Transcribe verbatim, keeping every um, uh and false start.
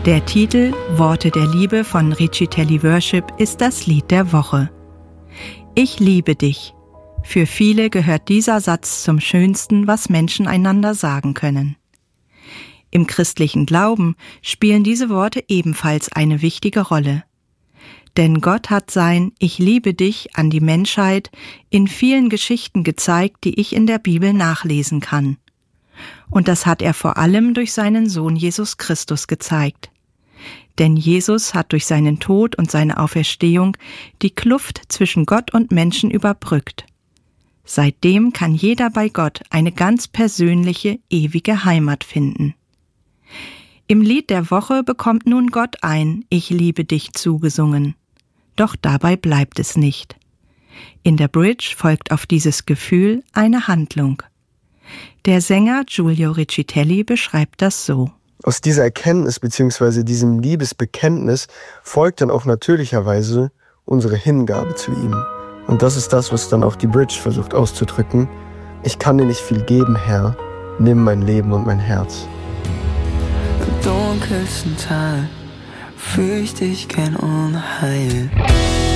Der Titel Worte der Liebe von Riccitelli Worship ist das Lied der Woche. Ich liebe dich. Für viele gehört dieser Satz zum Schönsten, was Menschen einander sagen können. Im christlichen Glauben spielen diese Worte ebenfalls eine wichtige Rolle. Denn Gott hat sein Ich liebe dich an die Menschheit in vielen Geschichten gezeigt, die ich in der Bibel nachlesen kann. Und das hat er vor allem durch seinen Sohn Jesus Christus gezeigt. Denn Jesus hat durch seinen Tod und seine Auferstehung die Kluft zwischen Gott und Menschen überbrückt. Seitdem kann jeder bei Gott eine ganz persönliche, ewige Heimat finden. Im Lied der Woche bekommt nun Gott ein Ich liebe dich zugesungen. Doch dabei bleibt es nicht. In der Bridge folgt auf dieses Gefühl eine Handlung. Der Sänger Giulio Riccitelli beschreibt das so. Aus dieser Erkenntnis bzw. diesem Liebesbekenntnis folgt dann auch natürlicherweise unsere Hingabe zu ihm. Und das ist das, was dann auch die Bridge versucht auszudrücken. Ich kann dir nicht viel geben, Herr. Nimm mein Leben und mein Herz. Im dunkelsten Tal fürchte ich kein Unheil.